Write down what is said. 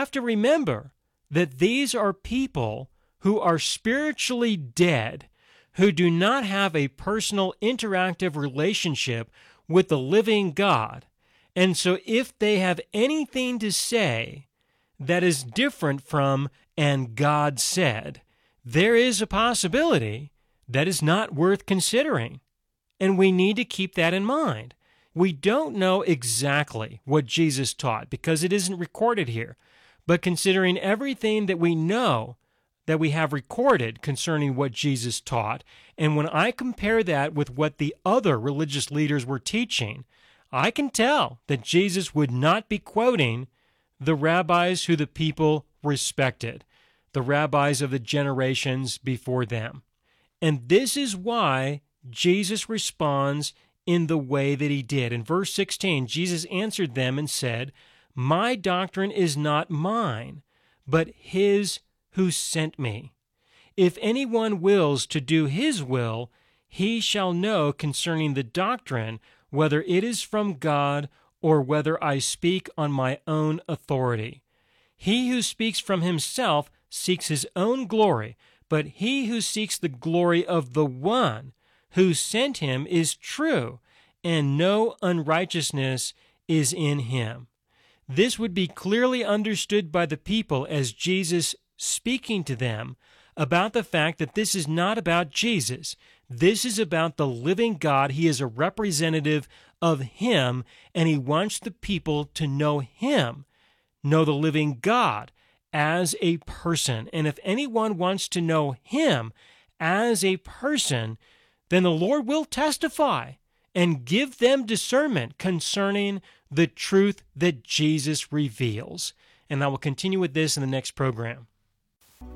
have to remember that these are people who are spiritually dead, who do not have a personal interactive relationship with the living God. And so if they have anything to say that is different from "and God said," there is a possibility that is not worth considering. And we need to keep that in mind. We don't know exactly what Jesus taught because it isn't recorded here. But considering everything that we know that we have recorded concerning what Jesus taught, and when I compare that with what the other religious leaders were teaching, I can tell that Jesus would not be quoting the rabbis who the people respected, the rabbis of the generations before them. And this is why Jesus responds in the way that he did. In verse 16, Jesus answered them and said, "My doctrine is not mine, but his who sent me. If anyone wills to do his will, he shall know concerning the doctrine whether it is from God or whether I speak on my own authority. He who speaks from himself seeks his own glory, but he who seeks the glory of the one who sent him is true, and no unrighteousness is in him." This would be clearly understood by the people as Jesus speaking to them about the fact that this is not about Jesus. This is about the living God. He is a representative of him, and he wants the people to know him, know the living God as a person. And if anyone wants to know him as a person, then the Lord will testify and give them discernment concerning the truth that Jesus reveals. And I will continue with this in the next program.